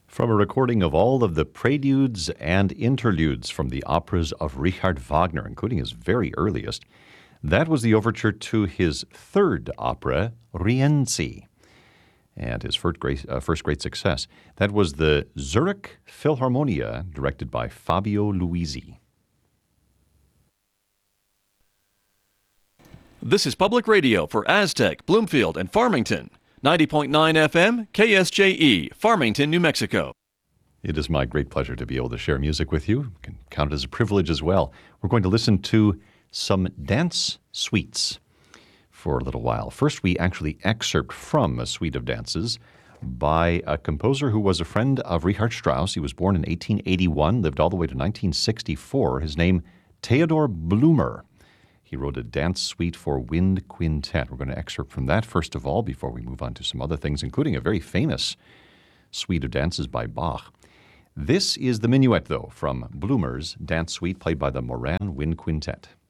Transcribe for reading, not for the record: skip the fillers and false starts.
From a recording of all of the preludes and interludes from the operas of Richard Wagner, including his very earliest, that was the overture to his third opera, Rienzi, and his first great success. That was the Zurich Philharmonia, directed by Fabio Luisi. This is Public Radio for Aztec, Bloomfield, and Farmington. 90.9 FM, KSJE, Farmington, New Mexico. It is my great pleasure to be able to share music with you. You can count it as a privilege as well. We're going to listen to some dance suites for a little while. First, we actually excerpt from a suite of dances by a composer who was a friend of Richard Strauss. He was born in 1881, lived all the way to 1964. His name, Theodor Blumer. He wrote a dance suite for wind quintet. We're going to excerpt from that first of all before we move on to some other things, including a very famous suite of dances by Bach. This is the minuet, though, from Blumer's dance suite played by the Moran Wind Quintet.